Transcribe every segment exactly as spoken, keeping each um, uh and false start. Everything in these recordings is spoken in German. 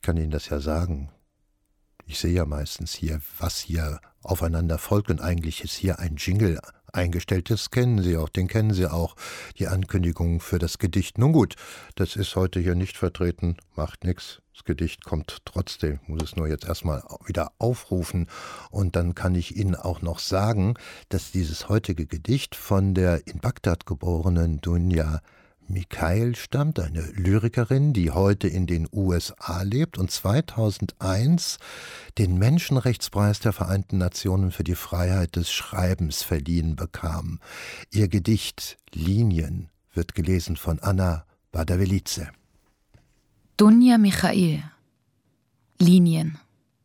kann Ihnen das ja sagen. Ich sehe ja meistens hier, was hier aufeinander folgt, und eigentlich ist hier ein Jingle eingestellt. Das kennen Sie auch, den kennen Sie auch, die Ankündigung für das Gedicht. Nun gut, das ist heute hier nicht vertreten, macht nichts. Das Gedicht kommt trotzdem, ich muss es nur jetzt erstmal wieder aufrufen, und dann kann ich Ihnen auch noch sagen, dass dieses heutige Gedicht von der in Bagdad geborenen Dunja Mikhail stammt, eine Lyrikerin, die heute in den U S A lebt und zweitausendeins den Menschenrechtspreis der Vereinten Nationen für die Freiheit des Schreibens verliehen bekam. Ihr Gedicht Linien wird gelesen von Anna Badavelidze. Dunja Mikhail. Linien.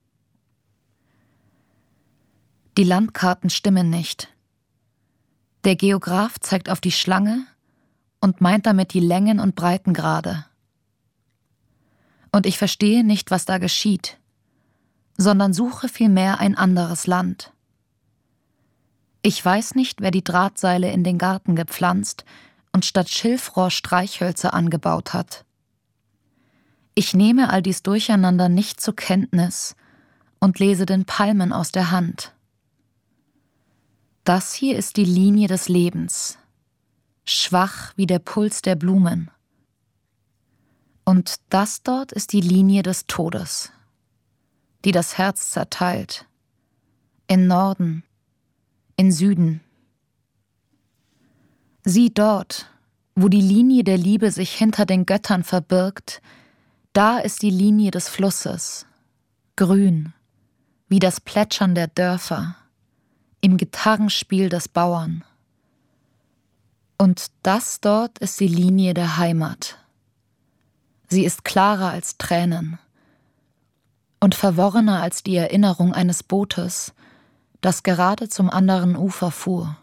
Die Landkarten stimmen nicht. Der Geograph zeigt auf die Schlange und meint damit die Längen und Breitengrade. Und ich verstehe nicht, was da geschieht, sondern suche vielmehr ein anderes Land. Ich weiß nicht, wer die Drahtseile in den Garten gepflanzt und statt Schilfrohr Streichhölzer angebaut hat. Ich nehme all dies Durcheinander nicht zur Kenntnis und lese den Palmen aus der Hand. Das hier ist die Linie des Lebens, schwach wie der Puls der Blumen. Und das dort ist die Linie des Todes, die das Herz zerteilt, in Norden, in Süden. Sieh dort, wo die Linie der Liebe sich hinter den Göttern verbirgt, da ist die Linie des Flusses, grün, wie das Plätschern der Dörfer, im Gitarrenspiel des Bauern. Und das dort ist die Linie der Heimat. Sie ist klarer als Tränen und verworrener als die Erinnerung eines Bootes, das gerade zum anderen Ufer fuhr.